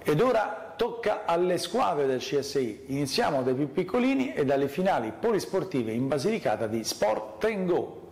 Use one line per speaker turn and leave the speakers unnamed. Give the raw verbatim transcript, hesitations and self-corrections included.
Ed ora tocca alle squadre del C S I. Iniziamo dai più piccolini e dalle finali polisportive in Basilicata di Sport and Go.